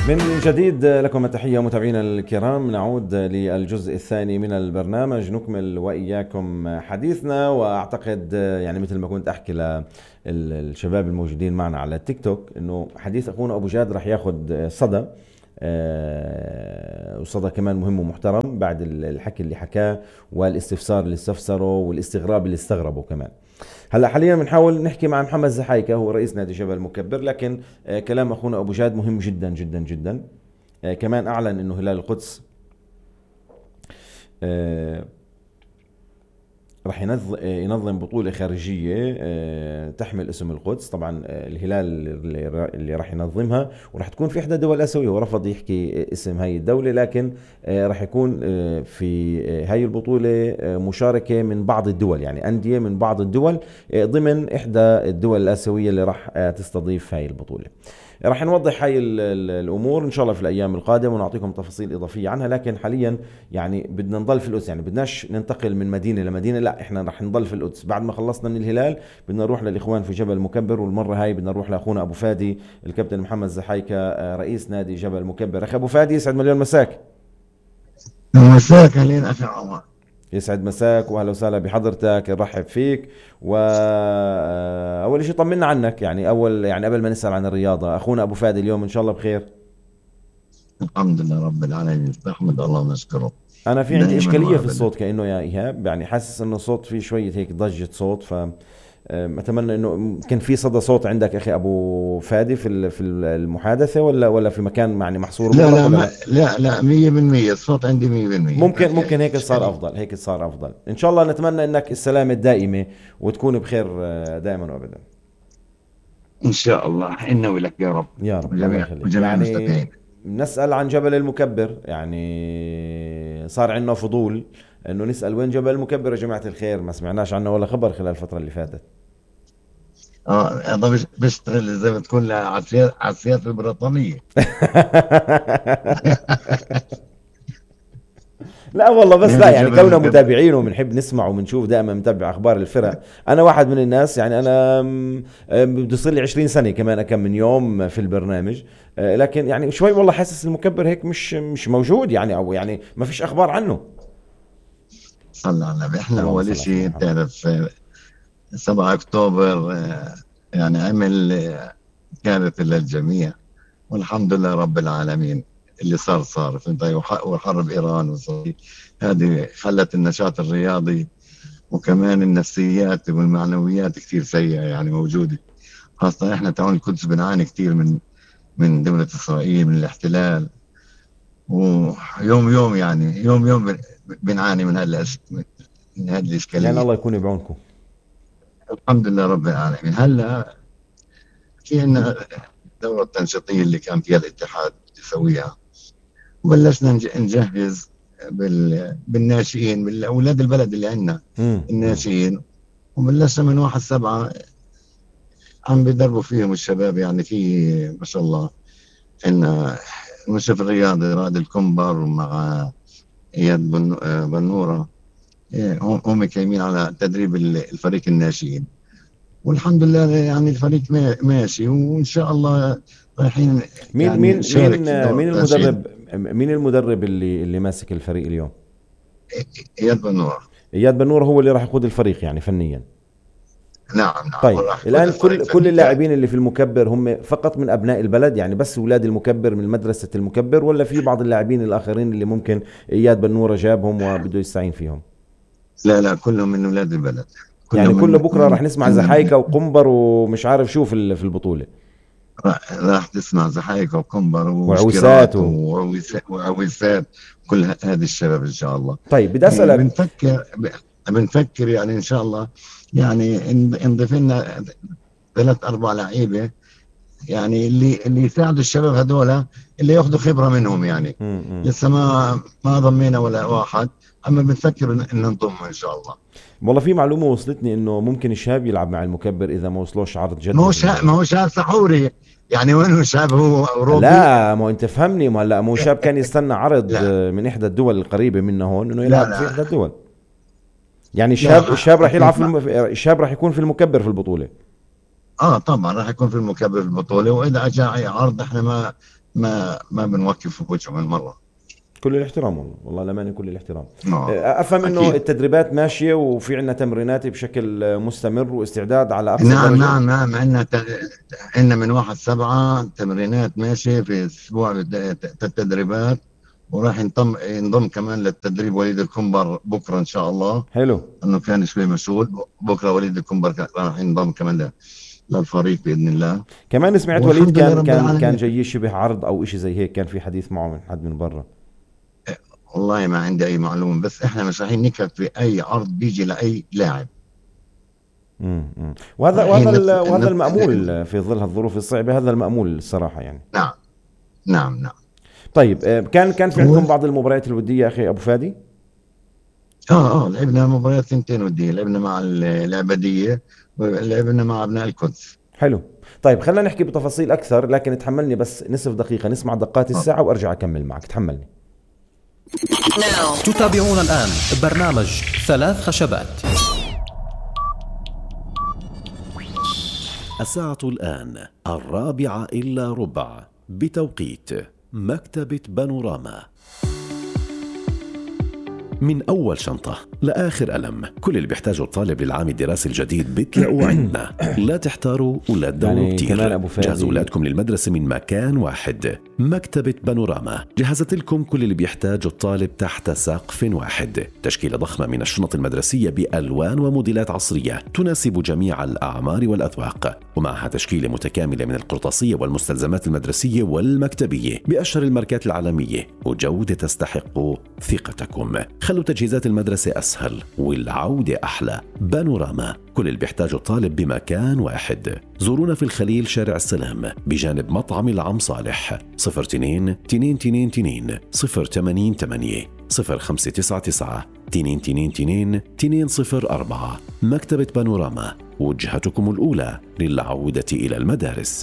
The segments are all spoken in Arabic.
من جديد لكم التحية متابعينا الكرام. نعود للجزء الثاني من البرنامج، نكمل وإياكم حديثنا. وأعتقد يعني مثل ما كنت أحكي للشباب الموجودين معنا على التيك توك إنه حديث أخونا أبو جاد رح ياخد صدى، وصدى كمان مهم ومحترم بعد الحكي اللي حكاه والاستفسار اللي استفسره والاستغراب اللي استغربه كمان. هلا حاليا بنحاول نحكي مع محمد زحايكة، هو رئيس نادي جبل مكبر، لكن كلام اخونا ابو جاد مهم جدا جدا جدا. كمان اعلن انه هلال القدس آه، راح ينظم بطولة خارجية تحمل اسم القدس. طبعا الهلال اللي راح ينظمها، وراح تكون في إحدى الدول الآسيوية، ورفض يحكي اسم هاي الدولة، لكن راح يكون في هاي البطولة مشاركة من بعض الدول، يعني أندية من بعض الدول ضمن إحدى الدول الآسيوية اللي راح تستضيف هاي البطولة. راح نوضح هاي الامور ان شاء الله في الايام القادمه ونعطيكم تفاصيل اضافيه عنها، لكن حاليا يعني بدنا نضل في القدس، يعني بدناش ننتقل من مدينه لمدينه، لا احنا راح نضل في القدس. بعد ما خلصنا من الهلال بدنا نروح للاخوان في جبل مكبر، والمره هاي بدنا نروح لاخونا ابو فادي الكابتن محمد زحايكة رئيس نادي جبل مكبر. اخي ابو فادي، يسعد مليون مساك. مساك أهلين أخي عمر. يسعد مساك واهلا وسهلا بحضرتك، نرحب فيك. واول شيء طمنا عنك، يعني اول يعني قبل ما نسال عن الرياضه، اخونا ابو فادي اليوم ان شاء الله بخير؟ الحمد لله رب العالمين، نحمد الله ونشكره انا في عندي دائما اشكاليه في وابدا. الصوت كانه يا ايهاب، يعني حاسس انه الصوت فيه شويه هيك ضجه صوت، ف اتمنى انه كان في صدى صوت عندك اخي ابو فادي في المحادثه، ولا في مكان يعني محصور لا مغلق لا ولا ما لا؟ لا لا 100%، الصوت عندي 100%، ما في ممكن أي هيك صار إشكالية. افضل، هيك صار افضل ان شاء الله. نتمنى انك السلامه الدائمه وتكون بخير دائما وابدا. إن شاء الله إنه ولك يا رب. يا رب الله وجميع يخليك. وجميع يعني المستمعين. نسأل عن جبل المكبر، يعني صار عندنا فضول انه نسأل وين جبل المكبر يا جماعة الخير، ما سمعناش عنه ولا خبر خلال الفترة اللي فاتت. هذا بيشتغل زي ما تكون عسيات البريطانية. لا والله، بس لا نادي يعني جبل كوننا المكبر. متابعين وبنحب نسمع وبنشوف دائما، متابع اخبار الفرق. انا واحد من الناس، يعني انا بده يصير لي 20 سنة كمان كم من يوم في البرنامج، لكن يعني شوي والله حاسس المكبر هيك مش موجود، يعني او يعني ما فيش اخبار عنه. صلى على النبي. إحنا اللهم أول صل على سيدنا شيء محمد. تعرف 7 أكتوبر يعني عمل كارثة للجميع، والحمد لله رب العالمين. اللي صار فهمت، وحرب إيران وإسرائيل هذه خلت النشاط الرياضي وكمان النفسيات والمعنويات كثير سيئة يعني موجودة. خاصة إحنا تعون القدس بنعاني كثير من دولة إسرائيل، من الاحتلال. ويوم يوم يعني يوم يوم بنعاني من هذه يعني الإشكالية. الله يكون بعونكم. الحمد لله رب العالمين. هلا في عندنا الدورة التنشيطية اللي كان فيها الاتحاد يسويها، وبلشنا نجهز بالناشئين، بالأولاد البلد اللي عندنا امم. الناشئين. وبلشنا من 1/7 عم بيدربوا فيهم الشباب، يعني في ما شاء الله عندنا المشرف الرياضي رائد الكمبر مع اياد بنوره. هم قايمين على تدريب الفريق الناشئين، والحمد لله يعني الفريق ماشي، وان شاء الله رايحين مين يعني مين نشارك في مين دورة مين التنشئين. المدرب؟ مين المدرب اللي ماسك الفريق اليوم؟ اياد بنوره. اياد بنور هو اللي راح يقود الفريق يعني فنيا. نعم نعم، هو طيب راح يقود الان الفريق كل فنيا. اللاعبين اللي في المكبر هم فقط من ابناء البلد، يعني بس اولاد المكبر من مدرسة المكبر، ولا في بعض اللاعبين الاخرين اللي ممكن اياد بنورة جابهم وبده يستعين فيهم؟ لا لا، كلهم من اولاد البلد، يعني كلهم كل من بكره من راح نسمع عندنا. زحايكة وقنبر ومش عارف شو في البطولة راح تسمع زحايك وكمبر وعوسات وشكيرات وعويسات، كل هذه الشباب ان شاء الله. طيب بدي إيه، اسالك. بنفكر يعني ان شاء الله، يعني نضيف لنا 3 4 لعيبه، يعني اللي يساعدوا الشباب هذول، اللي ياخذوا خبره منهم يعني. امم. لسه ما ضمينا ولا واحد، اما بنفكر ان نضمه ان شاء الله. والله في معلومة وصلتني انه ممكن الشاب يلعب مع المكبر اذا ما وصلوش عرض ما جدي هو في ما هو شاب سحوري، يعني وين هو شاب، هو اوروبي. لا ما هو انت فهمني، ما هلا مو شاب كان يستنى عرض لا من احدى الدول القريبة منا هون انه لا يلعب في لا احدى الدول. يعني لا الشاب راح يلعب اسمع. الشاب راح يكون في المكبر في البطولة. اه طبعا راح يكون في المكبر البطوله، واذا اجى اي عرض احنا ما بنوقف في وجهه من مرة. كل الاحترام والله، والله لماني كل الاحترام. آه افهم انه أكيد. التدريبات ماشيه وفي عندنا تمرينات بشكل مستمر واستعداد على اقصى نعم درجه. نعم نعم، عندنا من 1/7 تمرينات ماشية في أسبوع التدريبات، وراح ينضم كمان للتدريب وليد الكمبر بكرة إن شاء الله. حلو. أنه كان شوي مشغول، بكرة وليد الكمبر راح ينضم كمان للفريق بإذن الله. كمان سمعت وليد والحمد لله كان رب كان العالمين. جاي شبه عرض او إشي زي هيك، كان في حديث معه من حد من برا. والله ما عندي أي معلومة، بس إحنا مش رايحين نكفي في أي عرض بيجي لأي لاعب. وهذا رايحين وهذا المأمول في ظل الظروف الصعبة، هذا المأمول الصراحة يعني. نعم نعم نعم. طيب كان في هو عندكم بعض المباريات الودية أخي أبو فادي؟ لعبنا مباريات 2 ودية، لعبنا مع العبدية ولعبنا مع أبناء القدس. حلو. طيب خلينا نحكي بتفاصيل أكثر، لكن تحملني بس نصف دقيقة نسمع دقات الساعة وأرجع أكمل معك، تحملني. تتابعون الآن برنامج 3 خشبات. الساعة الآن 4:15 بتوقيت مكتبة بانوراما. من أول شنطة لآخر قلم، كل اللي بيحتاجه الطالب للعام الدراسي الجديد بتلاقوه عندنا. لا تحتاروا ولا تدوروا يعني كمان كتير، أبو فادي، جهزوا أولادكم للمدرسة من مكان واحد. مكتبة بانوراما جهزت لكم كل اللي بيحتاجه الطالب تحت سقف واحد. تشكيلة ضخمة من الشنط المدرسية بألوان وموديلات عصرية تناسب جميع الأعمار والأذواق، ومعها تشكيلة متكاملة من القرطاسية والمستلزمات المدرسية والمكتبية بأشهر الماركات العالمية، وجودة تستحق ثقتكم. خلوا تجهيزات المدرسة أسهل والعودة أحلى. بانوراما، كل اللي بيحتاجه الطالب بمكان واحد. زورونا في الخليل شارع السلام بجانب مطعم العم صالح. 02-222-088 0599-222-204. مكتبة بانوراما، وجهتكم الأولى للعودة إلى المدارس.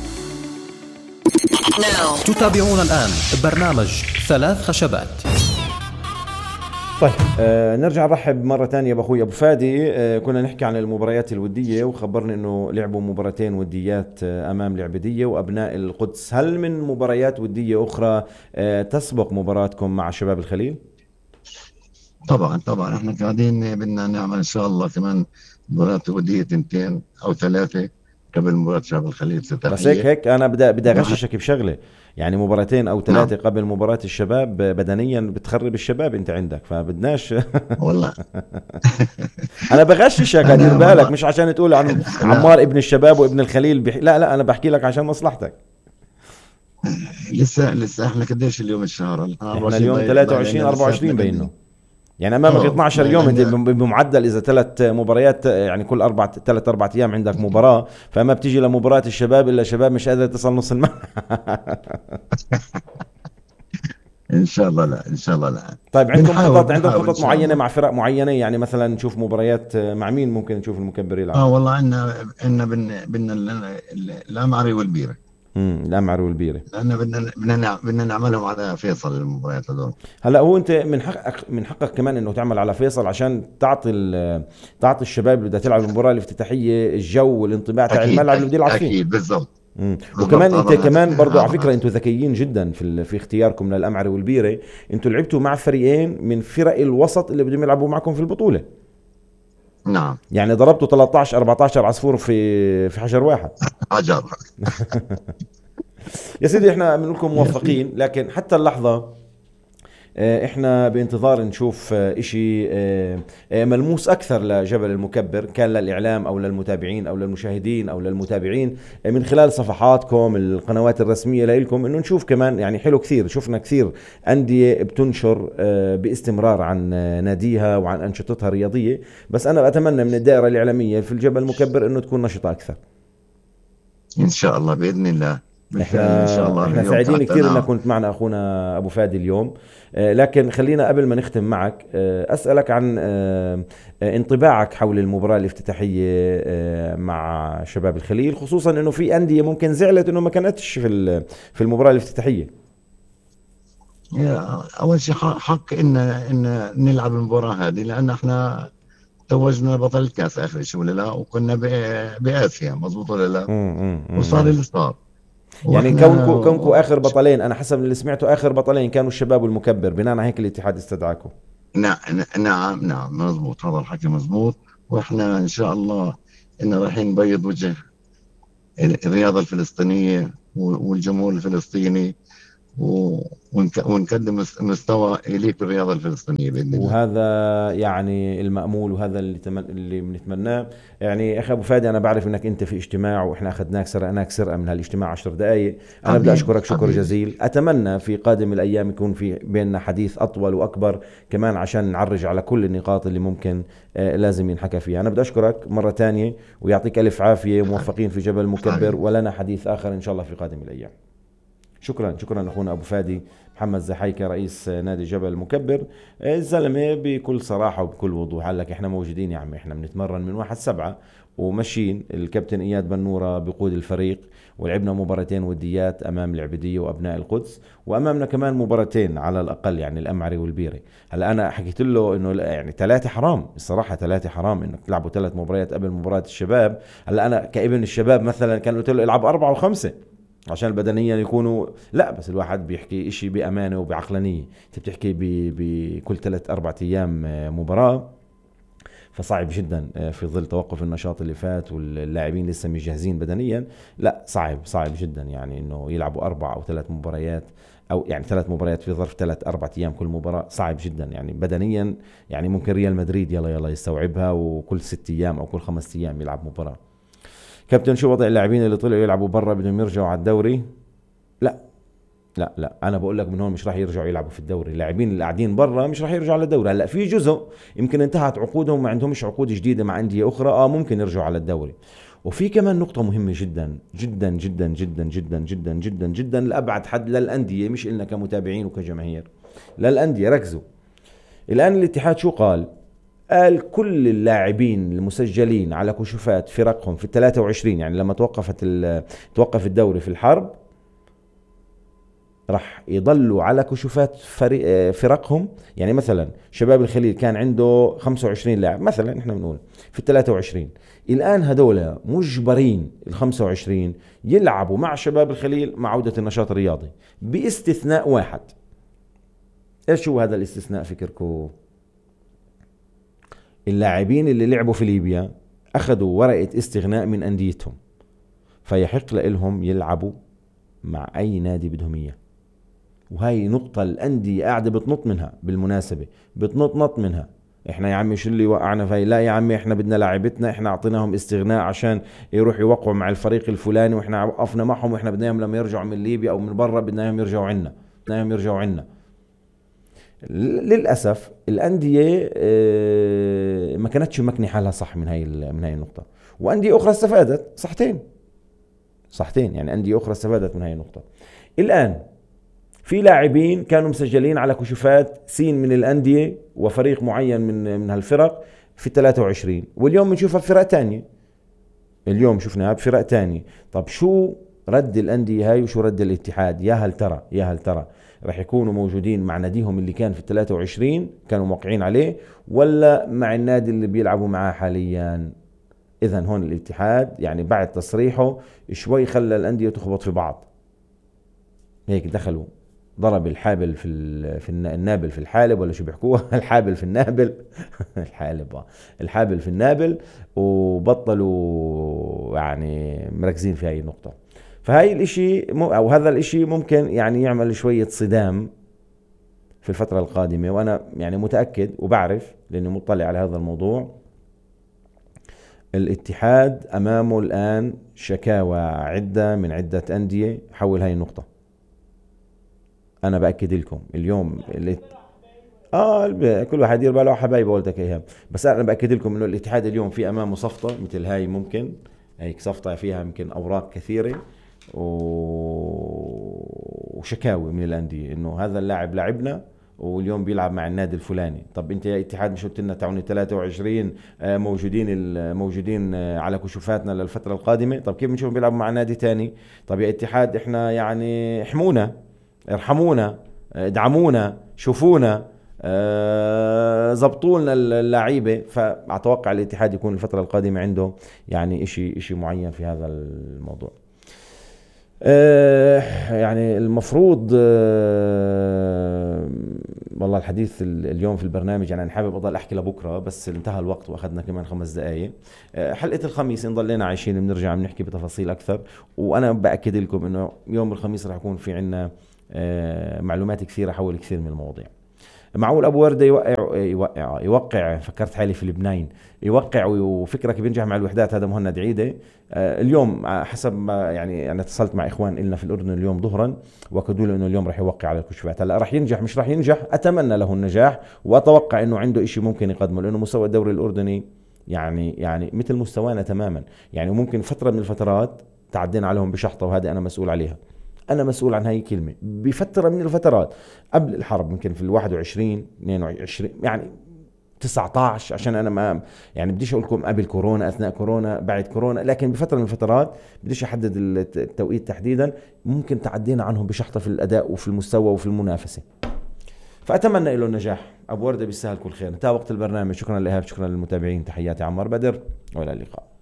تتابعون الآن برنامج 3 خشبات. طيب نرجع نرحب مرة تانية بأخوي أبو فادي. كنا نحكي عن المباريات الودية، وخبرني أنه لعبوا مباراتين وديات أمام العبدية وأبناء القدس. هل من مباريات ودية أخرى تسبق مباراتكم مع شباب الخليل؟ طبعا احنا قاعدين بدنا نعمل ان شاء الله كمان مباراة ودية 2 أو 3 قبل مباراة شباب الخليل افتتاحية. بس هيك أنا بدي أغششك بشغلة، يعني مباراتين أو 3 قبل مباراة الشباب بدنيا بتخرب الشباب أنت عندك، فبدناش والله أنا بغششك، أدير بالك، مش عشان تقول عن عمار ابن الشباب وابن الخليل لا أنا بحكي لك عشان مصلحتك. لسه احنا قديش اليوم الشهر؟ احنا اليوم 23 24 بينه، يعني امامك 12 يوم انت بمعدل اذا 3 مباريات، يعني كل 3-4 ايام عندك مباراه، فما بتيجي لمباراه الشباب الا شباب مش قادر تصل نص الملعب. ان شاء الله لا، ان شاء الله لا. طيب عندكم خطط معينه مع فرق معينه؟ يعني مثلا نشوف مباريات مع مين ممكن نشوف المكبر يلعب؟ والله عندنا الامعري والبيره. الأمعر والبيرة، لأن بدنا نعملهم على فيصل المباريات هذول. هلا هو أنت من حقك كمان إنه تعمل على فيصل عشان تعطي الشباب اللي بدها تلعب المباراة الافتتاحية الجو والانطباع تاع الملعب اللي بده يلعب فيه. أكيد بالضبط. وكمان أنت كمان برضو على فكرة أنتوا ذكيين جدا في اختياركم للأمعر والبيرة. أنتوا لعبتوا مع فريقين من فرق الوسط اللي بدهم يلعبوا معكم في البطولة. نعم. يعني ضربتوا 13-14 عصفور في حجر واحد. حجر. يا سيدي احنا بنقول لكم موفقين، لكن حتى اللحظة احنا بانتظار نشوف اشي ملموس اكثر لجبل المكبر، كان للاعلام او للمتابعين او للمشاهدين او للمتابعين من خلال صفحاتكم القنوات الرسمية لكم، انه نشوف كمان. يعني حلو كثير، شفنا كثير أندية بتنشر باستمرار عن ناديها وعن انشطتها الرياضية، بس انا اتمنى من الدائرة الاعلامية في الجبل المكبر انه تكون نشطة اكثر ان شاء الله باذن الله. احنا سعيدين كثير انك كنت معنا اخونا ابو فادي اليوم. لكن خلينا قبل ما نختم معك اسالك عن انطباعك حول المباراه الافتتاحيه مع شباب الخليل، خصوصا انه في انديه ممكن زعلت انه ما كانتش في المباراه الافتتاحيه. اول شيء حق ان نلعب المباراه هذه، لان احنا توجنا بطل الكاس اخر شيء ولا لا، وكنا باسيا مضبوط ولا لا، وصار اللي صار. يعني واحنا كونكو اخر بطلين، انا حسب اللي سمعته اخر بطلين كانوا الشباب والمكبر، بناء على هيك الاتحاد استدعاكم. نعم مضبوط، هذا الحكي مضبوط. واحنا ان شاء الله ان رايحين نبيض وجه الرياضة الفلسطينية والجمهور الفلسطيني، ونقدم مستوى يليق بالرياضة الفلسطينية بإذن الله. وهذا يعني المأمول، وهذا اللي بنتمناه. يعني اخي ابو فادي، انا بعرف انك انت في اجتماع واحنا اخذناك سرقناك سرقه من هالاجتماع 10 دقائق. انا بدي حبيبي اشكرك شكر حبيبي. جزيل. اتمنى في قادم الايام يكون في بيننا حديث اطول واكبر كمان، عشان نعرج على كل النقاط اللي ممكن لازم ينحكى فيها. انا بدي اشكرك مره تانية، ويعطيك الف عافيه، موفقين في جبل مكبر، حبيبي. ولنا حديث اخر ان شاء الله في قادم الايام. شكرا شكرا اخونا ابو فادي محمد زحيكة، رئيس نادي جبل المكبر. الزلمه بكل صراحه وبكل وضوح قال لك احنا موجودين يا عمي، احنا بنتمرن من 1/7 وماشيين. الكابتن اياد بنوره بقود الفريق، ولعبنا مباراتين وديات امام العبيديه وابناء القدس، وامامنا كمان مباراتين على الاقل، يعني الامعري والبيري. هلا انا حكيت له انه يعني 3 حرام الصراحه، 3 حرام انك تلعبوا 3 مباريات قبل مباراه الشباب. هلا انا كابن الشباب مثلا كان قلت له العب 4 و5 عشان بدنيا يكونوا، لا بس الواحد بيحكي اشي بأمانة وبعقلانية. انت بتحكي بكل 3-4 ايام مباراة، فصعب جدا في ظل توقف النشاط اللي فات واللاعبين لسه مش جاهزين بدنيا. لا صعب جدا يعني انه يلعبوا 4 أو 3 مباريات، او يعني 3 مباريات في ظرف 3-4 ايام كل مباراة. صعب جدا يعني بدنيا. يعني ممكن ريال مدريد يلا يستوعبها، وكل 6 ايام او كل 5 ايام يلعب مباراة. كابتن، شو وضع اللاعبين اللي طلعوا يلعبوا برا بدهم يرجعوا على الدوري؟ لا لا انا بقول لك من هون مش راح يرجعوا يلعبوا في الدوري. اللاعبين اللي قاعدين برا مش راح يرجعوا للدوري. هلا في جزء يمكن انتهت عقودهم، ما عندهمش عقود جديده مع انديه اخرى، ممكن يرجعوا على الدوري. وفي كمان نقطه مهمه جدا جدا جدا جدا جدا جدا جدا جدا لابعد حد للانديه، مش إلنا كمتابعين وكجماهير، للانديه. ركزوا الان، الاتحاد شو قال كل اللاعبين المسجلين على كشوفات فرقهم في 23، يعني لما توقف الدوري في الحرب، راح يضلوا على كشوفات فرقهم. يعني مثلا شباب الخليل كان عنده 25 لاعب مثلا، احنا بنقول في 23، الآن هدول مجبرين ال 25 يلعبوا مع شباب الخليل مع عودة النشاط الرياضي، باستثناء واحد. ايش هو هذا الاستثناء فكركم؟ اللاعبين اللي لعبوا في ليبيا أخذوا ورقة استغناء من أنديتهم، فيحق لهم يلعبوا مع أي نادي بدهم إياه. وهاي نقطة الأندية قاعدة بتنط منها، بالمناسبة بتنط منها. احنا يا عمي شو اللي وقعنا فيه؟ لا يا عمي، احنا بدنا لاعبتنا، احنا اعطيناهم استغناء عشان يروحوا يوقعوا مع الفريق الفلاني، واحنا وقفنا معهم، واحنا بدنا اياهم لما يرجعوا من ليبيا او من برا بدنا اياهم يرجعوا عنا. للأسف الأندية ما كانتش مكني حالها صح من هاي النقطة، وأندية أخرى استفادت صحتين، يعني أندية أخرى استفادت من هاي النقطة. الآن في لاعبين كانوا مسجلين على كشوفات سين من الأندية وفريق معين من هالفرق في 23، واليوم بنشوفها بفرق تانية. اليوم شفناها بفرق تانية. طب شو رد الأندية هاي وشو رد الاتحاد؟ يا هل ترى رح يكونوا موجودين مع ناديهم اللي كان في 23 كانوا موقعين عليه، ولا مع النادي اللي بيلعبوا معاه حاليا؟ إذن هون الاتحاد يعني بعد تصريحه شوي خلى الأندية تخبط في بعض، هيك دخلوا ضرب الحابل في النابل في الحالب، ولا شو بيحكوها الحابل في النابل الحابل في النابل، وبطلوا يعني مركزين في هاي النقطة. فهاي الاشي او هذا الاشي ممكن يعني يعمل شوية صدام في الفترة القادمة. وانا يعني متأكد وبعرف لاني مطلع على هذا الموضوع، الاتحاد امامه الان شكاوى عدة من عدة اندية حول هاي النقطة. انا باكد لكم اليوم كل واحد يدير باله حبايبه قلتك اياها، بس انا باكد لكم انه الاتحاد اليوم في امامه صفطة مثل هاي، ممكن هيك صفطة فيها يمكن اوراق كثيرة وشكاوي من الانديه انه هذا اللاعب لعبنا واليوم بيلعب مع النادي الفلاني. طب انت يا اتحاد مش قلت لنا تعوني 23 موجودين على كشوفاتنا للفتره القادمه؟ طب كيف بنشوف بيلعبوا مع نادي تاني؟ طب يا اتحاد احنا يعني احمونا، ارحمونا، ادعمونا، شوفونا، زبطوا لنا اللعيبه. فاتوقع الاتحاد يكون الفتره القادمه عنده يعني اشي معين في هذا الموضوع. يعني المفروض والله الحديث اليوم في البرنامج، يعني أنا حابب أضل أحكي لبكرة بس انتهى الوقت وأخذنا كمان 5 دقايق. حلقة الخميس إن ضلينا عايشين بنرجع بنحكي بتفاصيل أكثر، وأنا بأكد لكم إنه يوم الخميس رح يكون في عنا معلومات كثيرة حول كثير من المواضيع. معقول ابو ورده يوقع فكرت حالي في لبنان، يوقع وفكرك بينجح مع الوحدات. هذا مهند عيده. اليوم حسب ما يعني انا اتصلت مع اخوان لنا في الاردن اليوم ظهرا واكدوا لي انه اليوم راح يوقع على الكشوفات. هلا راح ينجح مش راح ينجح، اتمنى له النجاح واتوقع انه عنده إشي ممكن يقدمه، لانه مستوى الدوري الاردني يعني مثل مستوانا تماما. يعني ممكن فتره من الفترات تعدينا عليهم بشحطه، وهذه انا مسؤول عليها. أنا مسؤول عن هاي الكلمة. بفترة من الفترات قبل الحرب يمكن في 21 22 يعني 19، عشان أنا ما يعني بديش أقول لكم قبل كورونا أثناء كورونا بعد كورونا، لكن بفترة من الفترات بديش أحدد التوقيت تحديدا، ممكن تعدينا عنهم بشحطة في الأداء وفي المستوى وفي المنافسة. فأتمنى له النجاح. أبو وردة بيستاهل كل خير. انتهى وقت البرنامج. شكرا لإيهاب، شكرا للمتابعين، تحياتي عمار بدر، وإلى اللقاء.